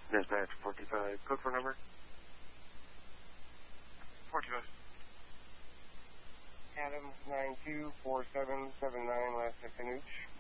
Dispatch 45, code for number? 45. Adam 924779, last at Canooch.